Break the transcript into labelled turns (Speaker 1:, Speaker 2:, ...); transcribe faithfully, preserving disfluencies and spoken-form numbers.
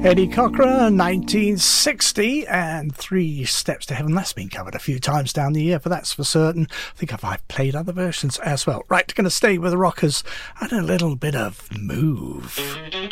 Speaker 1: Eddie Cochran, nineteen sixty, and Three Steps to Heaven. That's been covered a few times down the year, but that's for certain. I think I've, I've played other versions as well. Right, going to stay with the rockers and a little bit of Move.